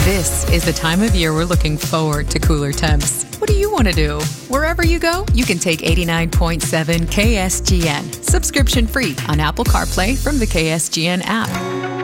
This is the time of year we're looking forward to cooler temps. What do you want to do? Wherever you go, you can take 89.7 KSGN, subscription free on Apple CarPlay from the KSGN app.